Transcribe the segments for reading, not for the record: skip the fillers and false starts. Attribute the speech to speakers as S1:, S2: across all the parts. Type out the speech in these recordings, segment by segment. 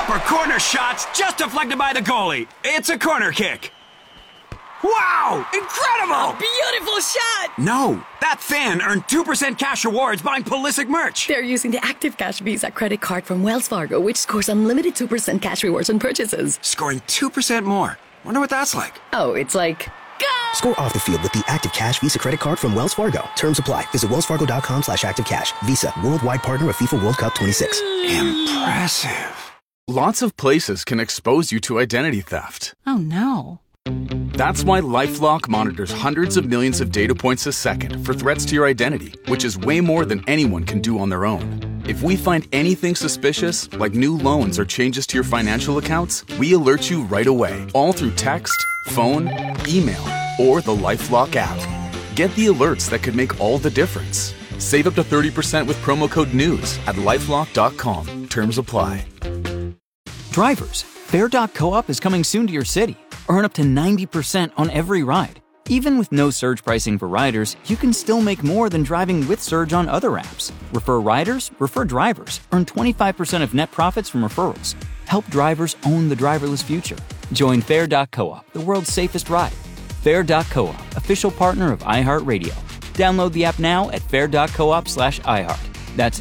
S1: Upper corner shots just deflected by the goalie. It's a corner kick. Wow! Incredible!
S2: A beautiful shot!
S1: No, that fan earned 2% cash rewards buying Pulisic merch.
S2: They're using the Active Cash Visa credit card from Wells Fargo, which scores unlimited 2% cash rewards on purchases.
S1: Scoring 2% more. Wonder what that's like.
S2: Oh, it's like... Go!
S3: Score off the field with the Active Cash Visa credit card from Wells Fargo. Terms apply. Visit wellsfargo.com/activecash. Visa, worldwide partner of FIFA World Cup 26.
S1: Impressive.
S4: Lots of places can expose you to identity theft.
S5: Oh, no.
S4: That's why LifeLock monitors hundreds of millions of data points a second for threats to your identity, which is way more than anyone can do on their own. If we find anything suspicious, like new loans or changes to your financial accounts, we alert you right away, all through text, phone, email, or the LifeLock app. Get the alerts that could make all the difference. Save up to 30% with promo code NEWS at LifeLock.com. Terms apply.
S6: Drivers, Fair.coop is coming soon to your city. Earn up to 90% on every ride. Even with no surge pricing for riders, you can still make more than driving with Surge on other apps. Refer riders, refer drivers. Earn 25% of net profits from referrals. Help drivers own the driverless future. Join Fair.coop, the world's safest ride. Fair.coop, official partner of iHeartRadio. Download the app now at fair.coop/iHeart. That's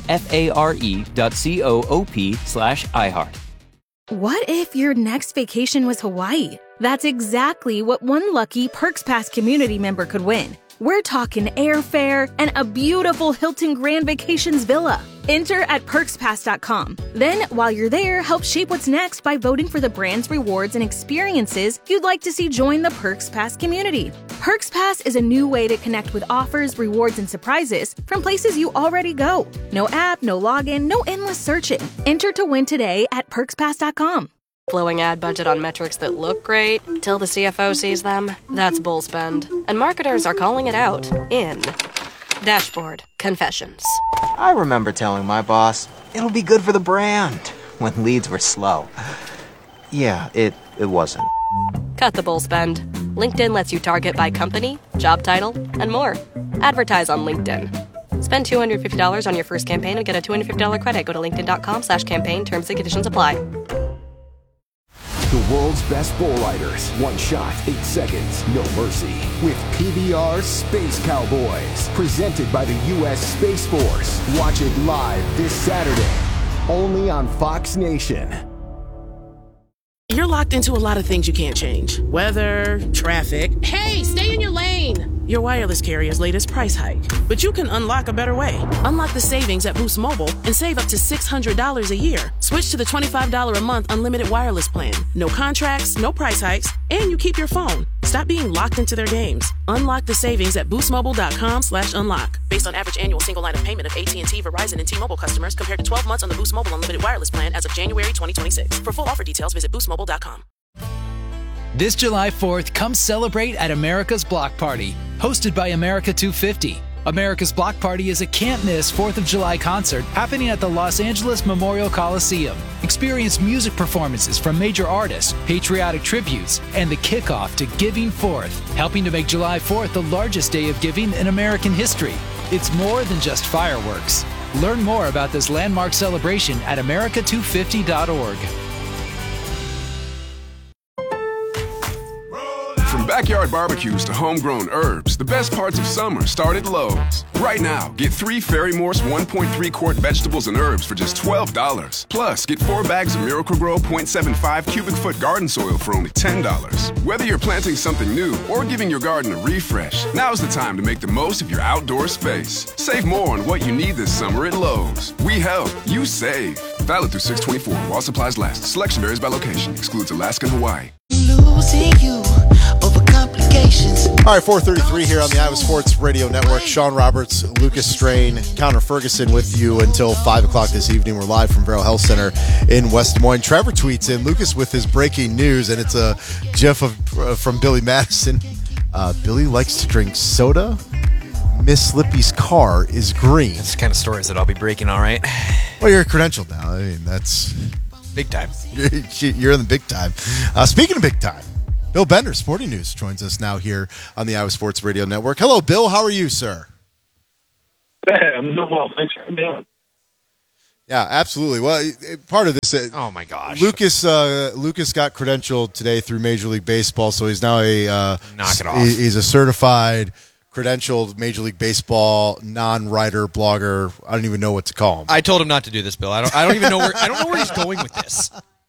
S6: FARE.coop/iHeart.
S7: What if your next vacation was Hawaii? That's exactly what one lucky Perks Pass community member could win. We're talking airfare and a beautiful Hilton Grand Vacations villa. Enter at perkspass.com. Then, while you're there, help shape what's next by voting for the brands, rewards, and experiences you'd like to see join the Perks Pass community. Perks Pass is a new way to connect with offers, rewards, and surprises from places you already go. No app, no login, no endless searching. Enter to win today at perkspass.com.
S8: Blowing ad budget on metrics that look great till the CFO sees them? That's bull spend. And marketers are calling it out in Dashboard Confessions.
S9: I remember telling my boss, it'll be good for the brand, when leads were slow. Yeah, it wasn't.
S8: Cut the bull spend. LinkedIn lets you target by company, job title, and more. Advertise on LinkedIn. Spend $250 on your first campaign and get a $250 credit. Go to linkedin.com/campaign. Terms and conditions apply.
S10: The world's best bull riders. One shot, 8 seconds, no mercy. With PBR Space Cowboys. Presented by the U.S. Space Force. Watch it live this Saturday. Only on Fox Nation.
S11: You're locked into a lot of things you can't change. Weather, traffic. Hey, stay in your lane! Your wireless carrier's latest price hike. But you can unlock a better way. Unlock the savings at Boost Mobile and save up to $600 a year. Switch to the $25 a month unlimited wireless plan. No contracts, no price hikes, and you keep your phone. Stop being locked into their games. Unlock the savings at boostmobile.com/unlock. Based on average annual single line of payment of AT&T, Verizon, and T-Mobile customers compared to 12 months on the Boost Mobile unlimited wireless plan as of January 2026. For full offer details, visit boostmobile.com.
S12: This July 4th, come celebrate at America's Block Party, hosted by America 250. America's Block Party is a can't-miss 4th of July concert happening at the Los Angeles Memorial Coliseum. Experience music performances from major artists, patriotic tributes, and the kickoff to Giving Forth, helping to make July 4th the largest day of giving in American history. It's more than just fireworks. Learn more about this landmark celebration at america250.org.
S13: From backyard barbecues to homegrown herbs, the best parts of summer start at Lowe's. Right now, get 3 Fairy Morse 1.3 quart vegetables and herbs for just $12. Plus, get 4 bags of Miracle-Gro 0.75 cubic foot garden soil for only $10. Whether you're planting something new or giving your garden a refresh, now's the time to make the most of your outdoor space. Save more on what you need this summer at Lowe's. We help, you save. Valid through 6/24 while supplies last. Selection varies by location. Excludes Alaska and Hawaii.
S14: Losing you over complications.
S15: All right, 4:33 here on the Iowa Sports Radio Network. Sean Roberts, Lucas Strain, Connor Ferguson with you until 5 o'clock this evening. We're live from Vero Health Center in West Des Moines. Trevor tweets in, Lucas with his breaking news, and it's a gif from Billy Madison. Billy likes to drink soda. Miss Slippy's car is green.
S16: That's the kind of stories that I'll be breaking, all right?
S15: Well, you're credentialed now. I mean, that's...
S16: Big time.
S15: You're in the big time. Speaking of big time, Bill Bender, Sporting News, joins us now here on the Iowa Sports Radio Network. Hello, Bill. How are you, sir?
S17: Hey, I'm doing well. Thanks for having me on.
S15: Yeah, absolutely. Well, part of this.
S16: Oh my gosh,
S15: Lucas got credentialed today through Major League Baseball, so he's now
S16: knock it off.
S15: He's a certified, credentialed Major League Baseball non-writer blogger. I don't even know what to call him.
S16: I told him not to do this, Bill. I don't even know where he's going with this.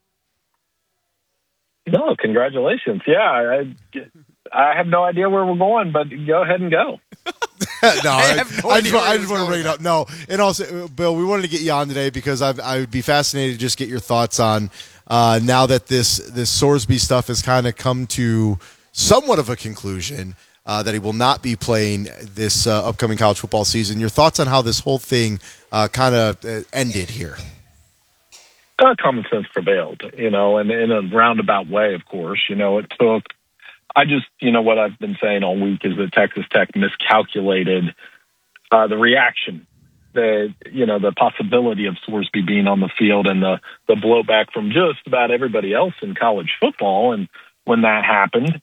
S5: No, congratulations. Yeah, I have no idea where we're going, but go ahead and go.
S15: I just want to bring it up. No, and also, Bill, we wanted to get you on today because I would be fascinated to just get your thoughts on now that this Sorsby stuff has kind of come to somewhat of a conclusion, that he will not be playing this upcoming college football season. Your thoughts on how this whole thing kind of ended here?
S5: Common sense prevailed, and in a roundabout way, of course. It took. What I've been saying all week is that Texas Tech miscalculated the reaction, the possibility of Sorsby being on the field and the blowback from just about everybody else in college football. And when that happened,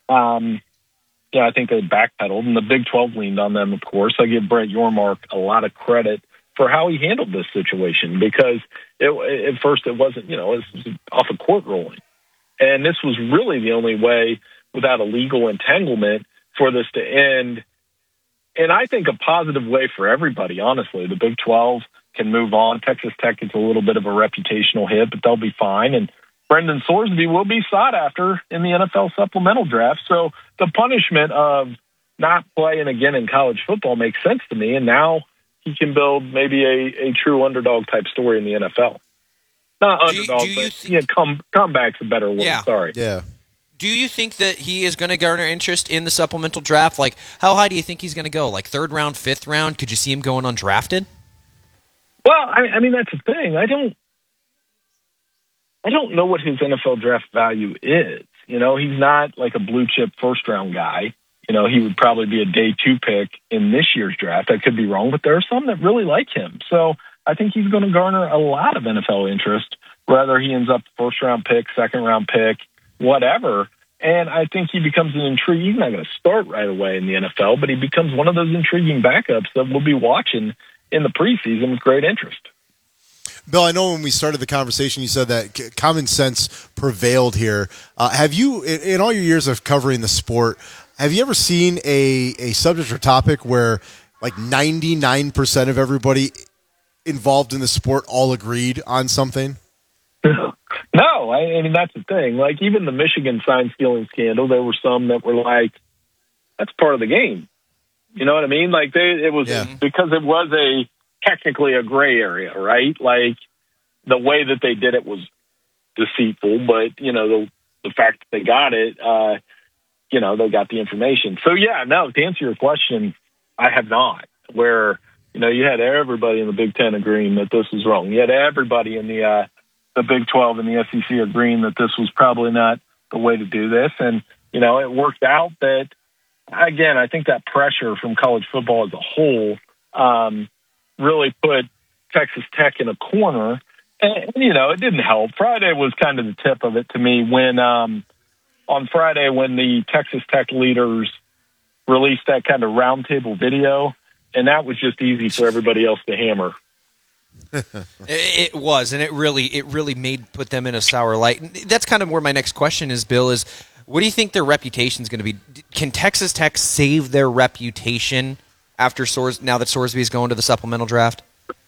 S5: I think they backpedaled, and the Big 12 leaned on them, of course. I give Brett Yormark a lot of credit for how he handled this situation, because at first it wasn't, it was off a court ruling. And this was really the only way, without a legal entanglement, for this to end. And I think a positive way for everybody, honestly. The Big 12 can move on. Texas Tech is a little bit of a reputational hit, but they'll be fine. And Brendan Sorsby will be sought after in the NFL supplemental draft. So the punishment of not playing again in college football makes sense to me. And now he can build maybe a true underdog type story in the NFL. Not underdog, but comeback's a better word.
S16: Yeah.
S5: Sorry.
S15: Yeah.
S16: Do you think that he is going to garner interest in the supplemental draft? Like, how high do you think he's going to go? Like 3rd round, 5th round? Could you see him going undrafted?
S5: Well, I mean, that's the thing. I don't know what his NFL draft value is. He's not like a blue chip 1st round guy. He would probably be a day 2 pick in this year's draft. I could be wrong, but there are some that really like him. So I think he's going to garner a lot of NFL interest, whether he ends up 1st round pick, 2nd round pick, whatever. And I think he becomes an intriguing. He's not going to start right away in the NFL, but he becomes one of those intriguing backups that we'll be watching in the preseason with great interest.
S15: Bill, I know when we started the conversation, you said that common sense prevailed here. Have you, in all your years of covering the sport, have you ever seen a subject or topic where like 99% of everybody involved in the sport all agreed on something?
S5: No, I mean, that's the thing. Like, even the Michigan sign stealing scandal, there were some that were like, that's part of the game. You know what I mean? Like, it was because it was technically a gray area, right? Like, the way that they did it was deceitful, but, the fact that they got it, they got the information. So, to answer your question, I have not. Where, you had everybody in the Big Ten agreeing that this was wrong. You had everybody in the Big 12 and the SEC agreeing that this was probably not the way to do this. And, it worked out that, again, I think that pressure from college football as a whole really put Texas Tech in a corner. And, it didn't help. Friday was kind of the tip of it to me when on Friday when the Texas Tech leaders released that kind of roundtable video, and that was just easy for everybody else to hammer.
S16: It was, and it really put them in a sour light. That's kind of where my next question is, Bill, is what do you think their reputation is going to be? Can Texas Tech save their reputation now that Sorsby is going to the supplemental draft?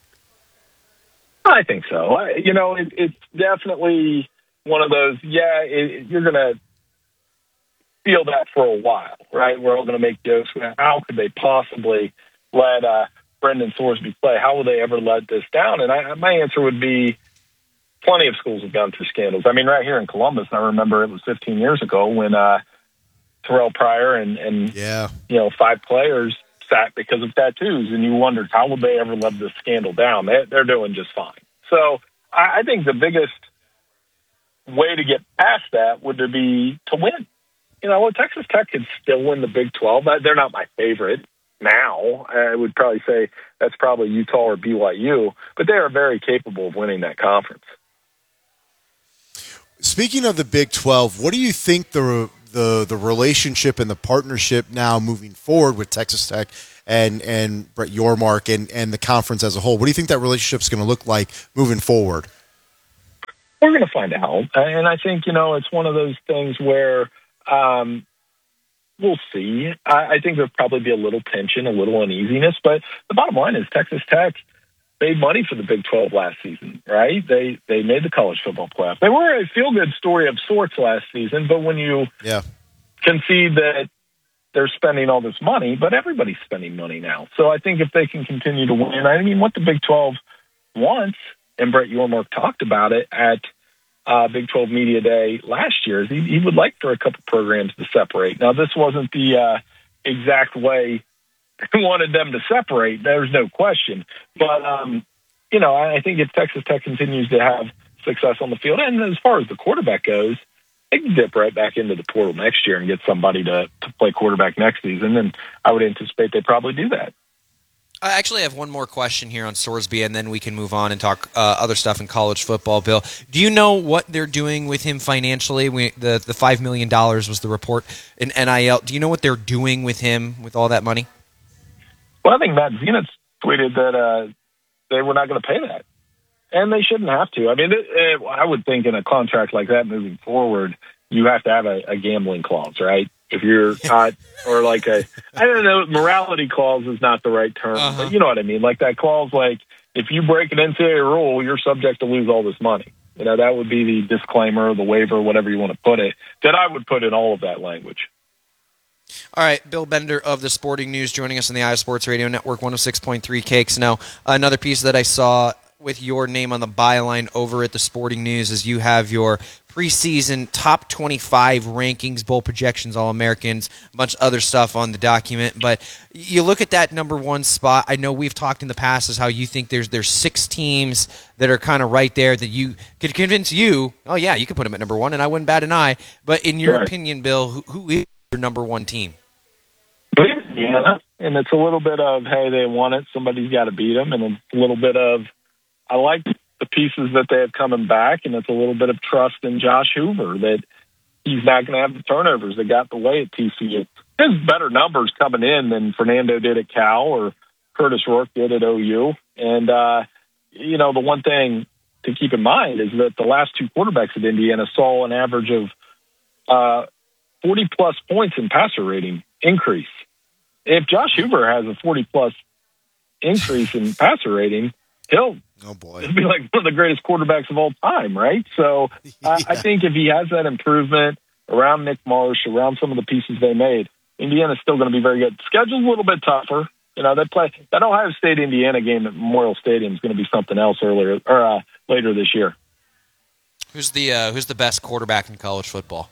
S5: I think so. It's definitely one of those, you're going to feel that for a while, right? We're all going to make jokes. How could they possibly let Brendan Sorsby play? How will they ever let this down? And my answer would be plenty of schools have gone through scandals. I mean, right here in Columbus, I remember it was 15 years ago when Terrell Pryor and 5 players sat because of tattoos, and you wondered how would they ever let this scandal down? They're doing just fine. So I think the biggest way to get past that would be to win. Texas Tech could still win the Big 12. They're not my favorite now. I would probably say that's probably Utah or BYU, but they are very capable of winning that conference.
S15: Speaking of the Big 12, what do you think the relationship and the partnership now moving forward with Texas Tech and Brett Yormark and the conference as a whole? What do you think that relationship's going to look like moving forward?
S5: We're going to find out. And I think, it's one of those things where we'll see. I think there'll probably be a little tension, a little uneasiness. But the bottom line is Texas Tech made money for the Big 12 last season, right? They made the college football playoff. They were a feel-good story of sorts last season, but when you concede that they're spending all this money, but everybody's spending money now. So I think if they can continue to win, I mean, what the Big 12 wants, and Brett Yormark talked about it at Big 12 Media Day last year, is he would like for a couple programs to separate. Now, this wasn't the exact way he wanted them to separate. There's no question. But, I think if Texas Tech continues to have success on the field, and as far as the quarterback goes, they can dip right back into the portal next year and get somebody to play quarterback next season, and I would anticipate they probably do that.
S16: I actually have one more question here on Sorsby, and then we can move on and talk other stuff in college football, Bill. Do you know what they're doing with him financially? The $5 million was the report in NIL. Do you know what they're doing with him with all that money?
S5: Well, I think Matt Zenitz tweeted that they were not going to pay that, and they shouldn't have to. I mean, I would think in a contract like that moving forward, you have to have a gambling clause, right? If you're not, or like I don't know, morality clause is not the right term, but you know what I mean? Like that clause, like if you break an NCAA rule, you're subject to lose all this money. That would be the disclaimer, the waiver, whatever you want to put it, that I would put in all of that language.
S16: All right, Bill Bender of the Sporting News joining us on the Iowa Sports Radio Network, 106.3 Cakes. Now, another piece that I saw with your name on the byline over at the Sporting News is you have your preseason top 25 rankings, bowl projections, All-Americans, a bunch of other stuff on the document. But you look at that number one spot. I know we've talked in the past as how you think there's 6 teams that are kind of right there that you could convince you, oh, yeah, you could put them at number one, and I wouldn't bat an eye. But in your opinion, Bill, who is your number one team?
S5: Indiana. And it's a little bit of, hey, they won it, somebody's got to beat them. And it's a little bit of, I like the pieces that they have coming back, and it's a little bit of trust in Josh Hoover that he's not going to have the turnovers that got the way at TCU. There's better numbers coming in than Fernando did at Cal or Curtis Rourke did at OU. And, the one thing to keep in mind is that the last 2 quarterbacks at Indiana saw an average of 40-plus points in passer rating increase. If Josh Hoover has a 40-plus increase in passer rating, he'll be like one of the greatest quarterbacks of all time, right? So I think if he has that improvement around Nick Marsh, around some of the pieces they made, Indiana's still going to be very good. Schedule's a little bit tougher. They play that Ohio State-Indiana game at Memorial Stadium is going to be something else later this year.
S16: Who's the best quarterback in college football?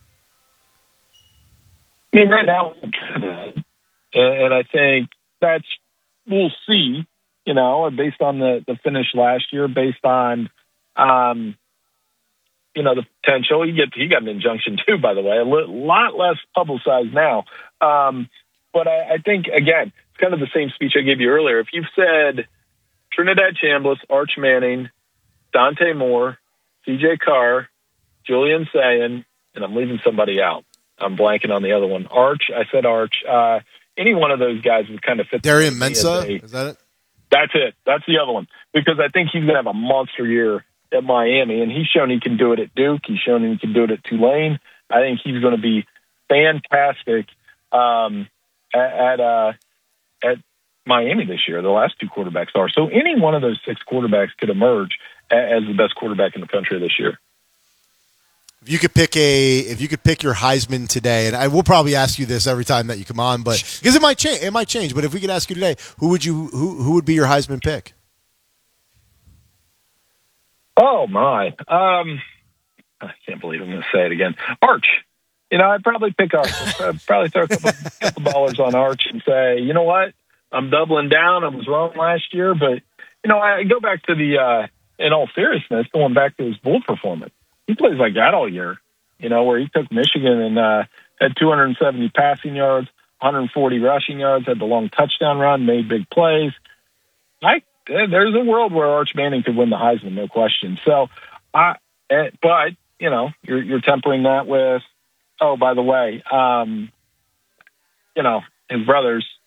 S5: I mean, right now, and I think we'll see. Based on the finish last year, based on, the potential. He got an injunction too, by the way, a lot less publicized now. But I think, again, it's kind of the same speech I gave you earlier. If you've said Trinidad Chambliss, Arch Manning, Dante Moore, CJ Carr, Julian Sayin, and I'm leaving somebody out. I'm blanking on the other one. Arch. Any one of those guys would kind of fit.
S15: Darian Mensah? Is that it?
S5: That's it. That's the other one. Because I think he's going to have a monster year at Miami, and he's shown he can do it at Duke. He's shown he can do it at Tulane. I think he's going to be fantastic at Miami this year. The last 2 quarterbacks are. So any one of those 6 quarterbacks could emerge as the best quarterback in the country this year.
S15: If you could pick your Heisman today, and I will probably ask you this every time that you come on, but because it might change. But if we could ask you today, who would be your Heisman pick?
S5: Oh my! I can't believe I'm going to say it again. Arch. I'd probably pick Arch. I'd probably throw a couple dollars on Arch and say, you know what? I'm doubling down. I was wrong last year, but I go back to in all seriousness, going back to his bowl performance. He plays like that all year, where he took Michigan and had 270 passing yards, 140 rushing yards, had the long touchdown run, made big plays. There's a world where Arch Manning could win the Heisman, no question. So, but you're tempering that with, oh, by the way, his brothers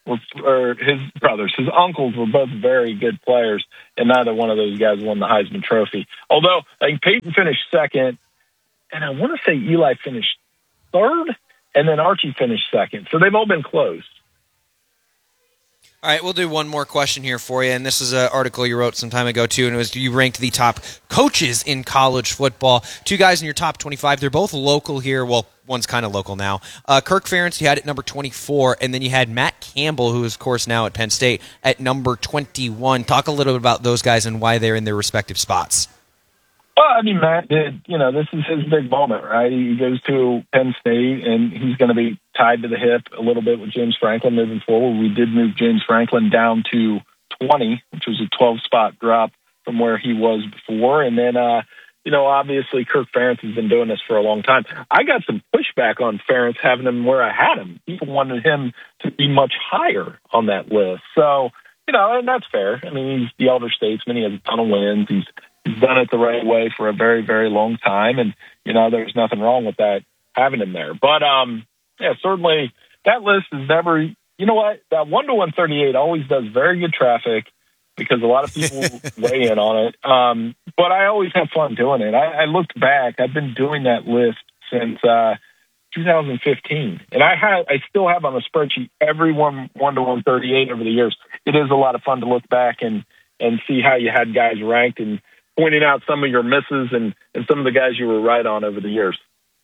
S5: his uncles were both very good players, and neither one of those guys won the Heisman Trophy. Although I think Peyton finished second, and I want to say Eli finished third, and then Archie finished second. So they've all been close.
S16: All right, we'll do one more question here for you, and this is an article you wrote some time ago, too, and it was you ranked the top coaches in college football. 2 guys in your top 25. They're both local here. Well, one's kind of local now. Kirk Ferentz, you had at number 24, and then you had Matt Campbell, who is, of course, now at Penn State, at number 21. Talk a little bit about those guys and why they're in their respective spots.
S5: Well, I mean, Matt did, this is his big moment, right? He goes to Penn State, and he's going to be tied to the hip a little bit with James Franklin moving forward. We did move James Franklin down to 20, which was a 12-spot drop from where he was before. And then, obviously Kirk Ferentz has been doing this for a long time. I got some pushback on Ferentz having him where I had him. People wanted him to be much higher on that list. So, and that's fair. I mean, he's the elder statesman. He has a ton of wins. He's done it the right way for a very, very long time. And, there's nothing wrong with that, having him there. But, certainly that list is never, that 1 to 138 always does very good traffic because a lot of people weigh in on it. But I always have fun doing it. I looked back. I've been doing that list since 2015. And I still have on a spreadsheet every 1 to 138 over the years. It is a lot of fun to look back and see how you had guys ranked and pointing out some of your misses and some of the guys you were right on over the years.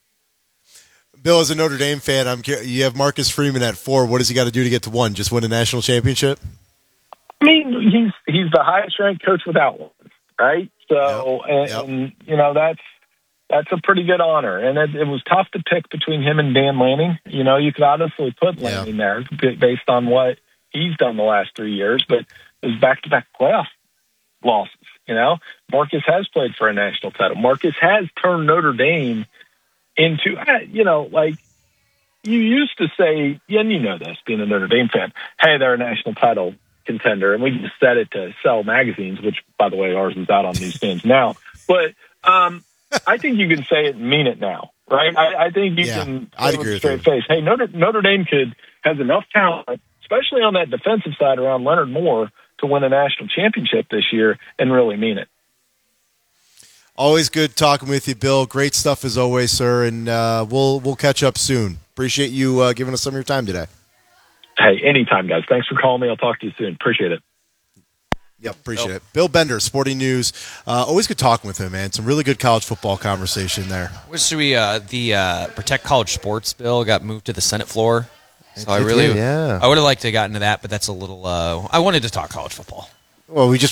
S15: Bill, as a Notre Dame fan, you have Marcus Freeman at 4. What does he got to do to get to 1? Just win a national championship?
S5: I mean, he's the highest ranked coach without one, right? So, that's a pretty good honor. And it was tough to pick between him and Dan Lanning. You could honestly put Lanning there based on what he's done the last 3 years, but it was back-to-back playoff losses. Marcus has played for a national title. Marcus has turned Notre Dame into, like you used to say, and this, being a Notre Dame fan, hey, they're a national title contender. And we just said it to sell magazines, which, by the way, ours is out on newsstands now. But I think you can say it and mean it now, right? I think you can say with a straight face, hey, Notre Dame has enough talent, especially on that defensive side around Leonard Moore, to win a national championship this year and really mean it.
S15: Always good talking with you, Bill. Great stuff as always, sir, and we'll catch up soon. Appreciate you giving us some of your time today.
S5: Hey, anytime, guys. Thanks for calling me. I'll talk to you soon. Appreciate it.
S15: Yep, appreciate it. Bill Bender, Sporting News. Always good talking with him, man. Some really good college football conversation there.
S16: Wish the Protect College Sports bill got moved to the Senate floor. So I would have liked to have gotten to that, but that's a little. I wanted to talk college football.
S15: Well, we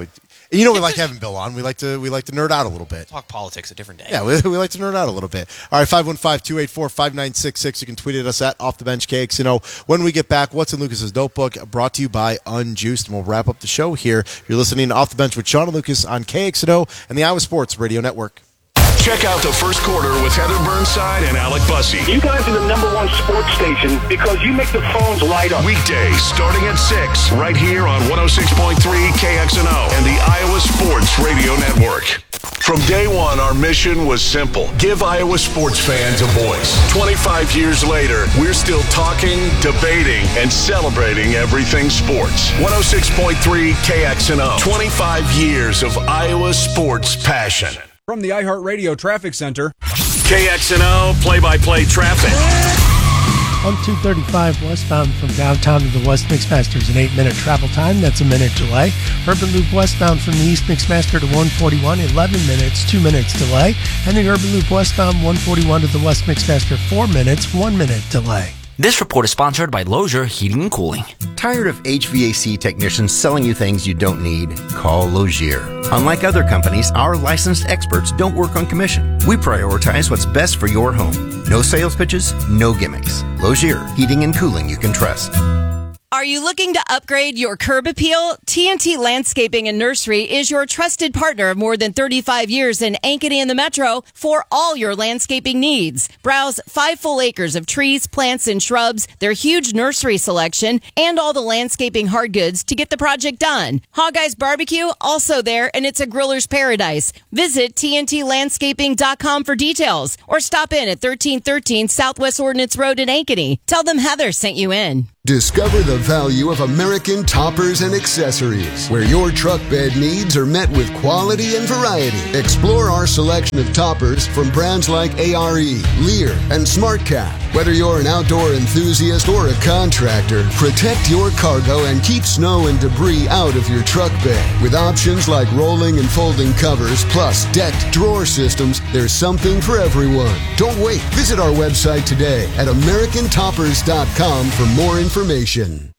S15: like having Bill on. We like to nerd out a little bit.
S16: Talk politics a different day.
S15: Yeah, we like to nerd out a little bit. All right, 515-284-5966. You can tweet at us at Off the Bench Cakes. When we get back, what's in Lucas's notebook? Brought to you by Unjuiced, and we'll wrap up the show here. You're listening to Off the Bench with Sean and Lucas on KXNO and the Iowa Sports Radio Network.
S17: Check out the first quarter with Heather Burnside and Alec Bussey.
S18: You guys are the #1 sports station because you make the phones light up.
S17: Weekdays starting at 6, right here on 106.3 KXNO and the Iowa Sports Radio Network. From day one, our mission was simple. Give Iowa sports fans a voice. 25 years later, we're still talking, debating, and celebrating everything sports. 106.3 KXNO. 25 years of Iowa sports passion.
S19: From the iHeartRadio Traffic Center.
S17: KXNO play-by-play traffic.
S20: On 235 westbound from downtown to the West Mixmaster is an 8-minute travel time. That's a minute delay. Urban Loop westbound from the East Mixmaster to 141, 11 minutes, 2 minutes delay. And the Urban Loop westbound 141 to the West Mixmaster, 4 minutes, 1 minute delay.
S21: This report is sponsored by Lozier Heating and Cooling.
S22: Tired of HVAC technicians selling you things you don't need? Call Lozier. Unlike other companies, our licensed experts don't work on commission. We prioritize what's best for your home. No sales pitches, no gimmicks. Lozier Heating and Cooling you can trust.
S23: Are you looking to upgrade your curb appeal? TNT Landscaping and Nursery is your trusted partner of more than 35 years in Ankeny and the Metro for all your landscaping needs. Browse 5 full acres of trees, plants, and shrubs, their huge nursery selection, and all the landscaping hard goods to get the project done. Hog Eyes Barbecue, also there, and it's a griller's paradise. Visit TNTlandscaping.com for details, or stop in at 1313 Southwest Ordnance Road in Ankeny. Tell them Heather sent you in.
S10: Discover the
S1: value of American toppers and accessories, where your truck bed needs are met with quality and variety. Explore our selection of toppers from brands like ARE, Lear, and SmartCap. Whether you're an outdoor enthusiast or a contractor, protect your cargo and keep snow and debris out of your truck bed. With options like rolling and folding covers, plus decked drawer systems, there's something for everyone. Don't wait. Visit our website today at AmericanToppers.com for more information.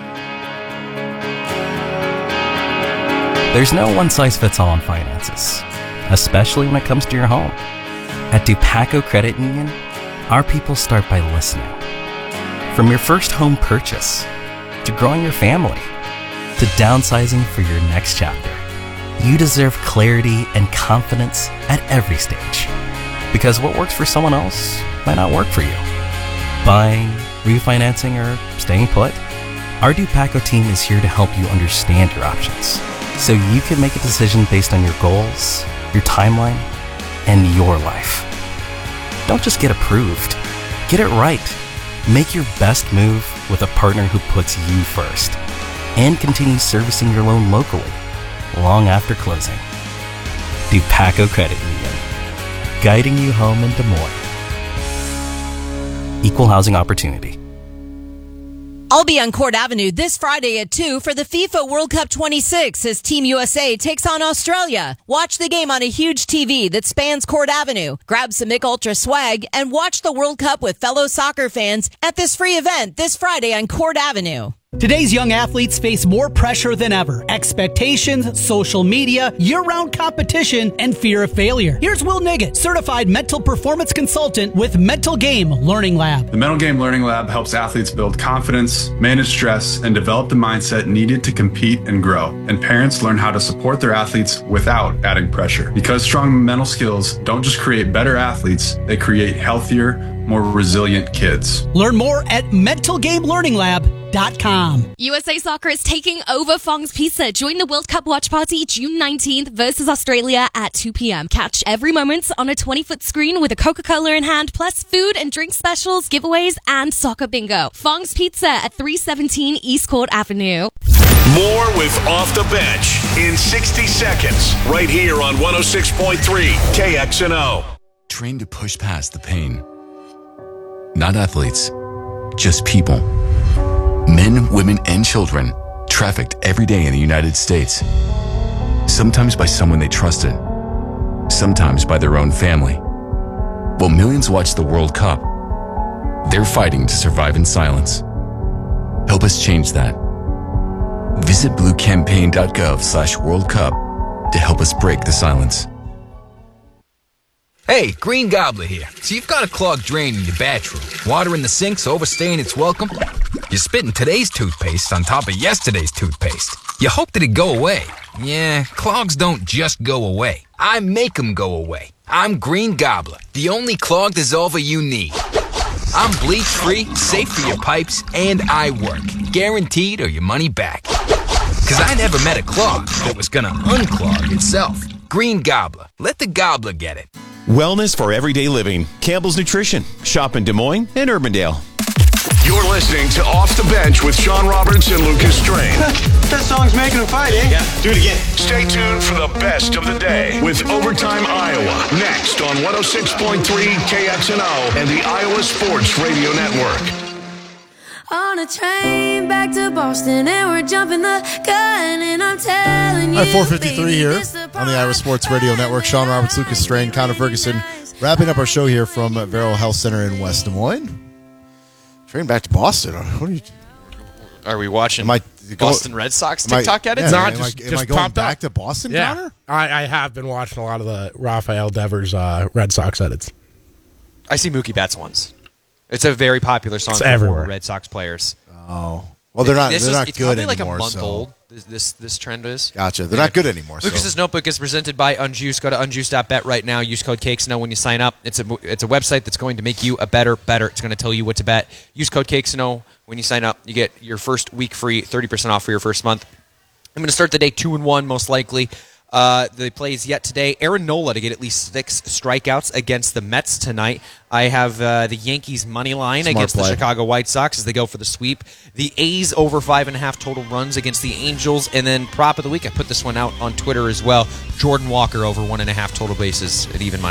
S2: There's no one-size-fits-all on finances, especially when it comes to your home. At Dupaco Credit Union, our people start by listening. From your first home purchase, to growing your family, to downsizing for your next chapter, you deserve clarity and confidence at every stage. Because what works for someone else might not work for you. Buying, refinancing, or staying put? Our Dupaco team is here to help you understand your options, so you can make a decision based on your goals, your timeline, and your life. Don't just get approved. Get it right. Make your best move with a partner who puts you first and continues servicing your loan locally long after closing. Dupaco Credit Union, guiding you home and to more. Equal housing opportunity.
S23: I'll be on Court Avenue this Friday at 2 for the FIFA World Cup 26 as Team USA takes on Australia. Watch the game on a huge TV that spans Court Avenue. Grab some Mick Ultra swag and watch the World Cup with fellow soccer fans at this free event this Friday on Court Avenue.
S3: Today's young athletes face more pressure than ever. Expectations, social media, year-round competition, and fear of failure. Here's Will Niggett, certified mental performance consultant with Mental Game Learning Lab.
S24: The Mental Game Learning Lab helps athletes build confidence, manage stress, and develop the mindset needed to compete and grow. And parents learn how to support their athletes without adding pressure. Because strong mental skills don't just create better athletes, they create healthier, more resilient kids.
S3: Learn more at mentalgamelearninglab.com.
S25: USA Soccer is taking over Fong's Pizza. Join the World Cup watch party June 19th versus Australia at 2 p.m. Catch every moment on a 20-foot screen with a Coca-Cola in hand, plus food and drink specials, giveaways, and soccer bingo. Fong's Pizza at 317 East Court Avenue.
S17: More with Off the Bench in 60 seconds, right here on 106.3 KXNO.
S26: Trained to push past the pain. Not athletes, just people. Men, women, and children trafficked every day in the United States. Sometimes by someone they trusted, sometimes by their own family. While millions watch the World Cup, they're fighting to survive in silence. Help us change that. Visit bluecampaign.gov/World Cup to help us break the silence.
S27: Hey, Green Gobbler here. So you've got a clogged drain in your bathroom. Water in the sink's overstaying its welcome. You're spitting today's toothpaste on top of yesterday's toothpaste. You hoped it'd go away. Yeah, clogs don't just go away. I make them go away. I'm Green Gobbler, the only clog dissolver you need. I'm bleach-free, safe for your pipes, and I work. Guaranteed or your money back. Cause I never met a clog that was gonna unclog itself. Green Gobbler. Let the gobbler get it.
S28: Wellness for everyday living. Campbell's Nutrition. Shop in Des Moines and Urbandale.
S17: You're listening to Off the Bench with Sean Roberts and Lucas Strain.
S29: That song's making a fight, eh?
S17: Yeah, do it again. Stay tuned for the best of the day with Overtime Iowa. Next on 106.3 KXNO and the Iowa Sports Radio Network.
S30: On a train back to Boston and we're jumping the gun and I'm telling you.
S15: All right, 4:53 here on the Iowa Sports Radio Network. Sean Roberts, Lucas Strain, Connor Ferguson, wrapping up our show here from Vero Health Center in West Des Moines. Train back to Boston. What are you?
S16: Are we watching Boston Red Sox TikTok edits?
S15: Yeah, am I going back to Boston,
S31: yeah.
S15: Connor?
S31: I have been watching a lot of the Rafael Devers Red Sox edits.
S16: I see Mookie Betts ones. It's a very popular song for Red Sox players.
S15: Oh. Well, they're not good anymore.
S16: It's probably like a month old, this trend is.
S15: Gotcha. They're not good anymore.
S16: Lucas's Notebook is presented by Unjuice. Go to unjuice.bet right now. Use code KXNO when you sign up. It's a website that's going to make you a better. It's going to tell you what to bet. Use code KXNO when you sign up. You get your first week free, 30% off for your first month. I'm going to start the day 2-1 most likely. The plays yet today. Aaron Nola to get at least 6 strikeouts against the Mets tonight. I have the Yankees money line against the Chicago White Sox as they go for the sweep. The A's over 5.5 total runs against the Angels. And then prop of the week, I put this one out on Twitter as well. Jordan Walker over 1.5 total bases at even money.